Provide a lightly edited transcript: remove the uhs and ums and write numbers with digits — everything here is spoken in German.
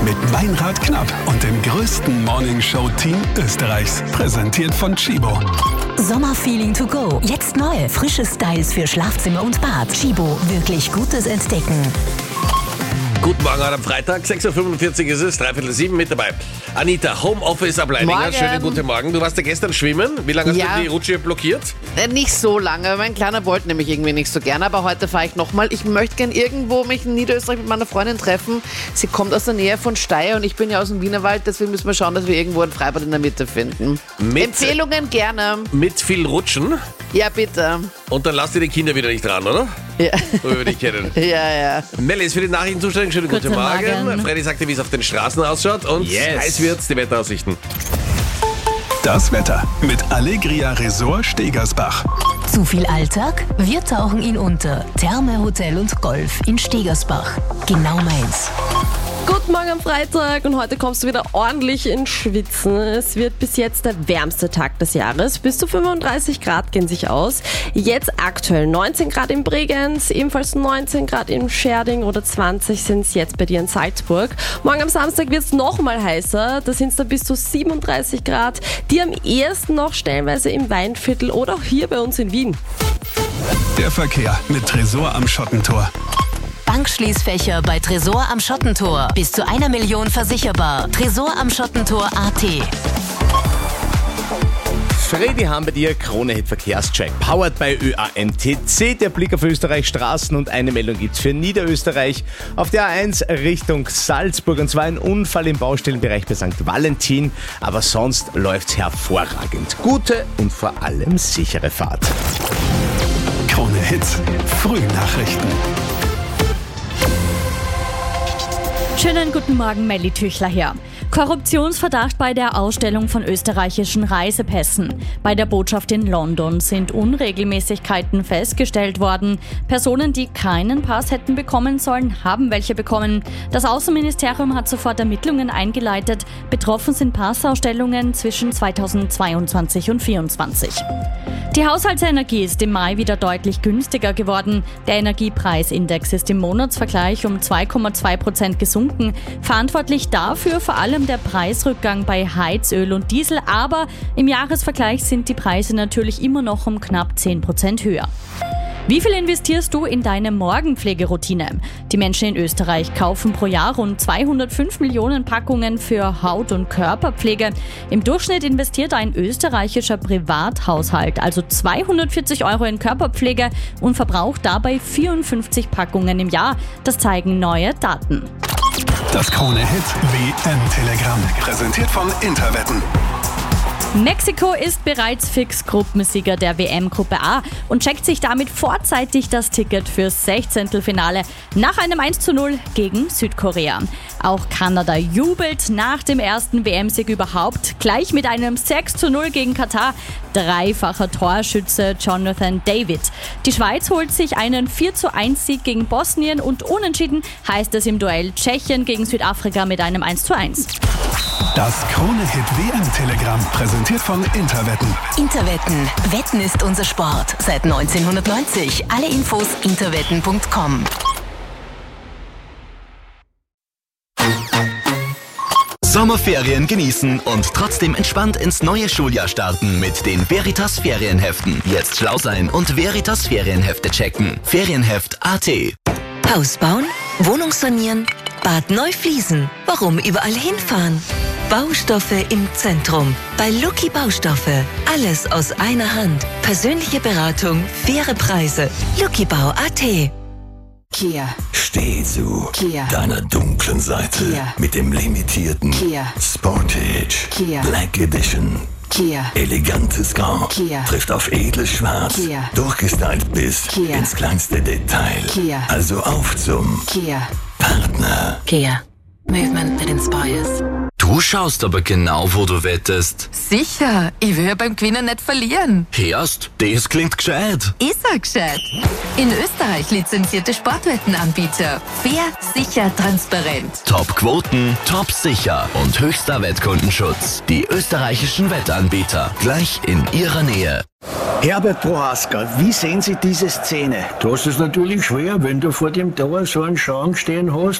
mit Meinrad Knapp und dem größten Morningshow-Team Österreichs. Präsentiert von Chibo. Sommerfeeling to go. Jetzt neu. Frische Styles für Schlafzimmer und Bad. Chibo. Wirklich gutes Entdecken. Guten Morgen am Freitag, 6.45 Uhr ist es, 6:45 mit dabei. Anita, Homeoffice ab Leininger, schönen guten Morgen. Du warst ja gestern schwimmen. Wie lange hast du die Rutsche blockiert? Nicht so lange, mein Kleiner wollte nämlich irgendwie nicht so gerne, aber heute fahre ich nochmal. Ich möchte gern irgendwo mich in Niederösterreich mit meiner Freundin treffen. Sie kommt aus der Nähe von Steyr und ich bin ja aus dem Wienerwald, deswegen müssen wir schauen, dass wir irgendwo ein Freibad in der Mitte finden. Empfehlungen gerne. Mit viel Rutschen? Ja, bitte. Und dann lass dir die Kinder wieder nicht dran, oder? Ja. So wie wir dich kennen. Ja. Melli ist für die Nachrichten zuständig. Schönen guten Morgen. Freddy sagte, wie es auf den Straßen ausschaut. Und heiß wird's, die Wetteraussichten. Das Wetter mit Allegria Resort Stegersbach. Zu viel Alltag? Wir tauchen ihn unter. Therme, Hotel und Golf in Stegersbach. Genau meins. Guten Morgen am Freitag und heute kommst du wieder ordentlich ins Schwitzen. Es wird bis jetzt der wärmste Tag des Jahres. Bis zu 35 Grad gehen sich aus. Jetzt aktuell 19 Grad in Bregenz, ebenfalls 19 Grad in Scherding oder 20 sind es jetzt bei dir in Salzburg. Morgen am Samstag wird es nochmal heißer. Da sind es dann bis zu 37 Grad, die am ehesten noch stellenweise im Weinviertel oder auch hier bei uns in Wien. Der Verkehr mit Tresor am Schottentor. Bankschließfächer bei Tresor am Schottentor. Bis zu 1 Million versicherbar. Tresor am Schottentor.at. Freddy haben bei dir Krone-Hit Verkehrscheck. Powered by ÖAMTC. Der Blick auf Österreich Straßen und eine Meldung gibt's für Niederösterreich. Auf der A1 Richtung Salzburg und zwar ein Unfall im Baustellenbereich bei St. Valentin. Aber sonst läuft's hervorragend. Gute und vor allem sichere Fahrt. Krone-Hit Frühnachrichten. Schönen guten Morgen, Melli Tüchler hier. Korruptionsverdacht bei der Ausstellung von österreichischen Reisepässen. Bei der Botschaft in London sind Unregelmäßigkeiten festgestellt worden. Personen, die keinen Pass hätten bekommen sollen, haben welche bekommen. Das Außenministerium hat sofort Ermittlungen eingeleitet. Betroffen sind Passausstellungen zwischen 2022 und 2024. Die Haushaltsenergie ist im Mai wieder deutlich günstiger geworden. Der Energiepreisindex ist im Monatsvergleich um 2,2% gesunken. Verantwortlich dafür vor allem der Preisrückgang bei Heizöl und Diesel, aber im Jahresvergleich sind die Preise natürlich immer noch um knapp 10% höher. Wie viel investierst du in deine Morgenpflegeroutine? Die Menschen in Österreich kaufen pro Jahr rund 205 Millionen Packungen für Haut- und Körperpflege. Im Durchschnitt investiert ein österreichischer Privathaushalt also 240 Euro in Körperpflege und verbraucht dabei 54 Packungen im Jahr. Das zeigen neue Daten. Das Krone-Hit WM-Telegramm. Präsentiert von Interwetten. Mexiko ist bereits fix Gruppensieger der WM-Gruppe A und checkt sich damit vorzeitig das Ticket fürs 16. Finale nach einem 1:0 gegen Südkorea. Auch Kanada jubelt nach dem ersten WM-Sieg überhaupt, gleich mit einem 6:0 gegen Katar. Dreifacher Torschütze Jonathan David. Die Schweiz holt sich einen 4:1 Sieg gegen Bosnien und unentschieden heißt es im Duell Tschechien gegen Südafrika mit einem 1:1. Das Krone-Hit WM-Telegramm präsentiert von Interwetten. Interwetten. Wetten ist unser Sport. Seit 1990. Alle Infos interwetten.com. Sommerferien genießen und trotzdem entspannt ins neue Schuljahr starten mit den Veritas Ferienheften. Jetzt schlau sein und Veritas Ferienhefte checken. Ferienheft.at. Haus bauen, Wohnung sanieren, Bad neu fließen. Warum überall hinfahren? Baustoffe im Zentrum. Bei Lucky Baustoffe. Alles aus einer Hand. Persönliche Beratung, faire Preise. luckybau.at. Kia. Steh zu Kia. deiner dunklen Seite Kia. mit dem limitierten Kia. Sportage Kia. Black Edition. Kia. Elegantes Grau Kia. trifft auf edles Schwarz. Kia. Durchgestylt bis Kia. ins kleinste Detail. Kia. Also auf zum Kia. Partner. Kia. Movement that inspires. Du schaust aber genau, wo du wettest. Sicher, ich will ja beim Gewinnen nicht verlieren. Hörst, das klingt gescheit. Ist er gescheit. In Österreich lizenzierte Sportwettenanbieter. Fair, sicher, transparent. Top-Quoten, top sicher und höchster Wettkundenschutz. Die österreichischen Wettanbieter, gleich in ihrer Nähe. Herbert Prohaska, wie sehen Sie diese Szene? Du hast es natürlich schwer, wenn du vor dem Tor so einen Schaum stehen hast